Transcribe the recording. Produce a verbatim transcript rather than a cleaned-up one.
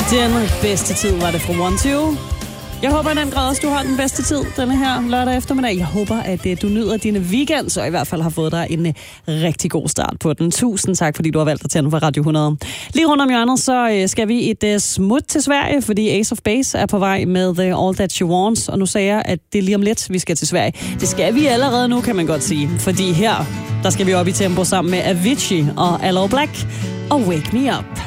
Den bedste tid var det fra one two. Jeg håber i den grad også, du har den bedste tid denne her lørdag eftermiddag. Jeg håber, at du nyder dine weekends, og i hvert fald har fået dig en rigtig god start på den. Tusind tak, fordi du har valgt at tænde for Radio hundrede. Lige rundt om hjørnet, så skal vi et smut til Sverige, fordi Ace of Base er på vej med All That She Wants, og nu sagde jeg, at det er lige om lidt, vi skal til Sverige. Det skal vi allerede nu, kan man godt sige, fordi her, der skal vi op i tempo sammen med Avicii og Aloe Black og Wake Me Up.